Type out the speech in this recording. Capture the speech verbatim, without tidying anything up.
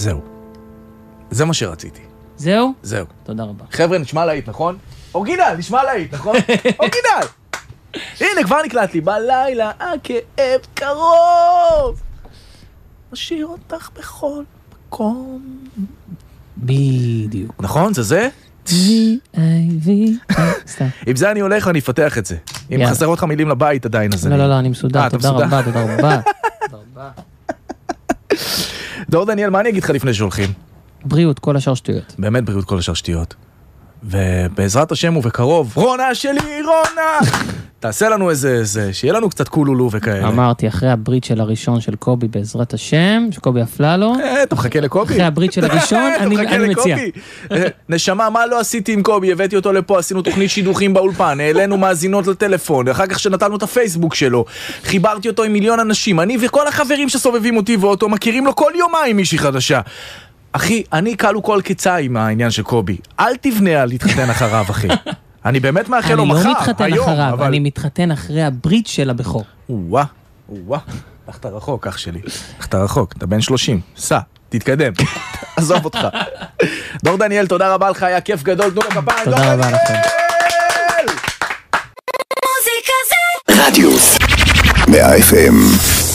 זהו. זה מה שרציתי. זהו? זהו. תודה רבה. חבר'ה, נשמע להיט, נכון? אורגינל, נשמע להיט, נכון? אורגינל! הנה, כבר נקלט לי. בלילה, הכאב קרוב. משאיר אותך בכל מקום. בדיוק. נכון? זה זה? עם זה אני הולך, אני אפתח את זה. אם חסר אותך מילים לבית עדיין, אז לא, אני... לא, לא, אני מסודר. תודה רבה, תודה רבה. תודה רבה. דור דניאל, מה אני אגיד לך לפני שהולכים? בריאות, כל השאר שטויות. באמת בריאות, כל השאר שטויות. ובעזרת השם ובקרוב, רונה שלי, רונה! תעשה לנו איזה, איזה, שיהיה לנו קצת קולולו וכאלה. אמרתי, אחרי הברית של הראשון של קובי בעזרת השם, שקובי אפללו. אה, אתה מחכה לקובי? אחרי הברית של הראשון, אני מציע. נשמה, מה לא עשיתי עם קובי? הבאתי אותו לפה, עשינו תוכנית שידוכים באולפן, העלינו מאזינות לטלפון, אחר כך שנתנו את הפייסבוק שלו, חיברתי אותו עם מיליון אנשים, אני וכל החברים שסובבים אותי ואותו מכירים לו כל יומיים מישהי חדשה. אחי, אני קלו כל קיצה עם העניין של קובי. אל תבנה על להתחתן אחריו, אחי. אני באמת מאחל לו מחר, אני לא מתחתן היום, אחריו, אבל... אני מתחתן אחרי הברית של הבכור. וואה, וואה, איך אתה רחוק, אח שלי. איך אתה רחוק, אתה בן שלושים. סע, תתקדם, עזוב אותך. דור דניאל, תודה רבה לך, היה כיף גדול, תנו לכפיים. תודה רבה לכם. רדיוס מאה אף אם